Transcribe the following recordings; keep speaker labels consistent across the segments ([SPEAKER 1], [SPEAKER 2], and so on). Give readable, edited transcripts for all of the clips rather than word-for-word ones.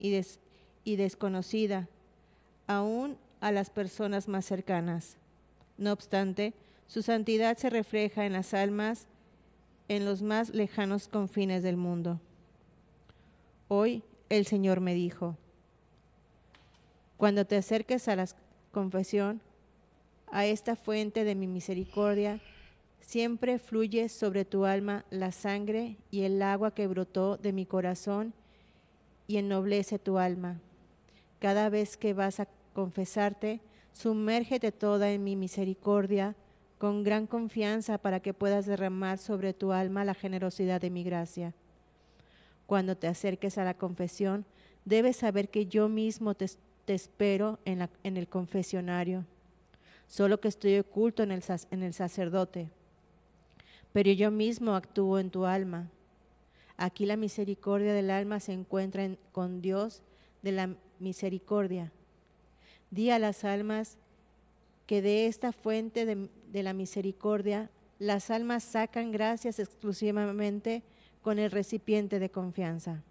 [SPEAKER 1] y desconocida, aún a las personas más cercanas. No obstante, su santidad se refleja en las almas en los más lejanos confines del mundo. Hoy el Señor me dijo: cuando te acerques a la confesión, a esta fuente de mi misericordia, siempre fluye sobre tu alma la sangre y el agua que brotó de mi corazón y ennoblece tu alma. Cada vez que vas a confesarte, sumérgete toda en mi misericordia con gran confianza para que puedas derramar sobre tu alma la generosidad de mi gracia. Cuando te acerques a la confesión, debes saber que yo mismo te espero en el confesionario, solo que estoy oculto en el sacerdote, pero yo mismo actúo en tu alma. Aquí la misericordia del alma se encuentra con Dios de la misericordia. Di a las almas que de esta fuente de la misericordia, las almas sacan gracias exclusivamente con el recipiente de confianza.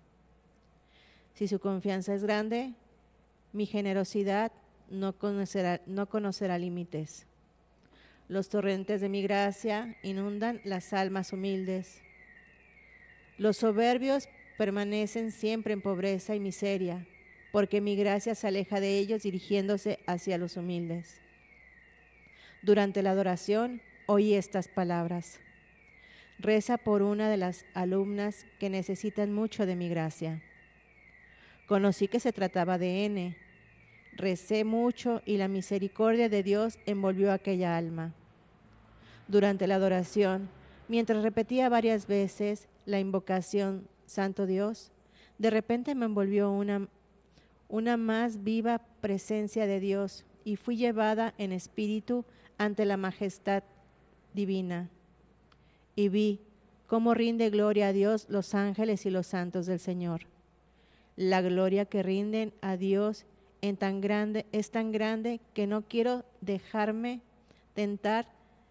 [SPEAKER 1] Si su confianza es grande, mi generosidad no conocerá límites. Los torrentes de mi gracia inundan las almas humildes. Los soberbios permanecen siempre en pobreza y miseria, porque mi gracia se aleja de ellos dirigiéndose hacia los humildes. Durante la adoración, oí estas palabras: reza por una de las alumnas que necesitan mucho de mi gracia. Conocí que se trataba de N. Recé mucho y la misericordia de Dios envolvió a aquella alma. Durante la adoración, mientras repetía varias veces la invocación Santo Dios, de repente me envolvió una más viva presencia de Dios y fui llevada en espíritu ante la majestad divina. Y vi cómo rinde gloria a Dios los ángeles y los santos del Señor. La gloria que rinden a Dios es tan grande que no quiero dejarme tentar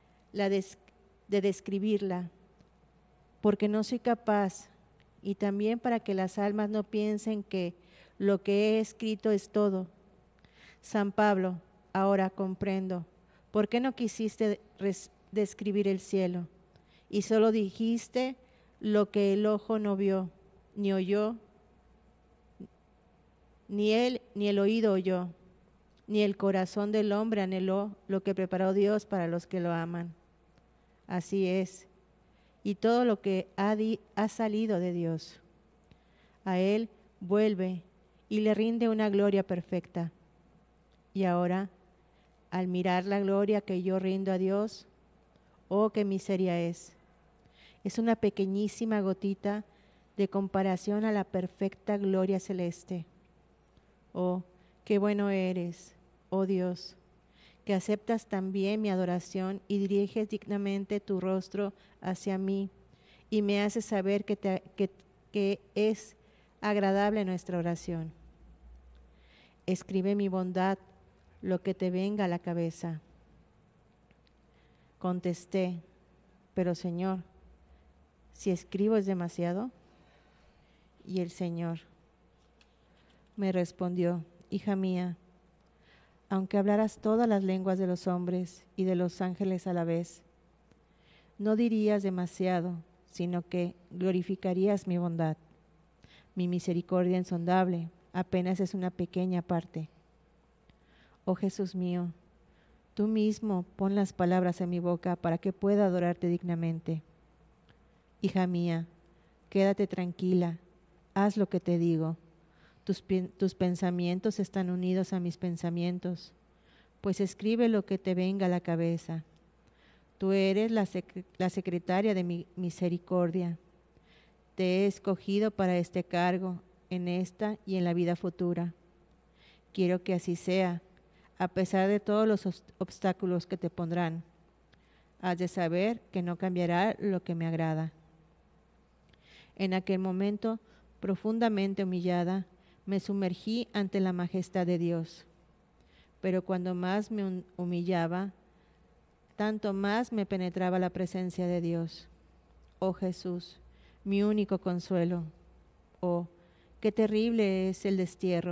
[SPEAKER 1] de describirla, porque no soy capaz, y también para que las almas no piensen que lo que he escrito es todo. San Pablo, ahora comprendo por qué no quisiste describir el cielo, y solo dijiste lo que el ojo no vio, ni oyó, ni el oído oyó, ni el corazón del hombre anheló lo que preparó Dios para los que lo aman. Así es, y todo lo que ha salido de Dios, a Él vuelve y le rinde una gloria perfecta. Y ahora, al mirar la gloria que yo rindo a Dios, oh, qué miseria es una pequeñísima gotita de comparación a la perfecta gloria celeste. Oh, qué bueno eres, oh Dios, que aceptas también mi adoración y diriges dignamente tu rostro hacia mí y me haces saber que es agradable nuestra oración. Escribe mi bondad lo que te venga a la cabeza. Contesté: pero Señor, si escribo es demasiado. Y el Señor me respondió: hija mía, aunque hablaras todas las lenguas de los hombres y de los ángeles a la vez, no dirías demasiado, sino que glorificarías mi bondad. Mi misericordia insondable apenas es una pequeña parte. Oh Jesús mío, tú mismo pon las palabras en mi boca para que pueda adorarte dignamente. Hija mía, quédate tranquila, haz lo que te digo. Tus pensamientos están unidos a mis pensamientos, pues escribe lo que te venga a la cabeza. Tú eres la secretaria de mi misericordia. Te he escogido para este cargo, en esta y en la vida futura. Quiero que así sea, a pesar de todos los obstáculos que te pondrán. Has de saber que no cambiará lo que me agrada. En aquel momento, profundamente humillada, me sumergí ante la majestad de Dios. Pero cuando más me humillaba, tanto más me penetraba la presencia de Dios. Oh Jesús, mi único consuelo. Oh, qué terrible es el destierro.